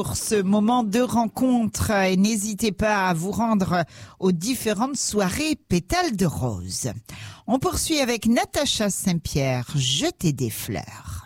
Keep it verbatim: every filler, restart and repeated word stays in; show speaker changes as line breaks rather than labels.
pour ce moment de rencontre et n'hésitez pas à vous rendre aux différentes soirées Pétales de Rose. On poursuit avec Natacha Saint-Pierre, Jeter des fleurs.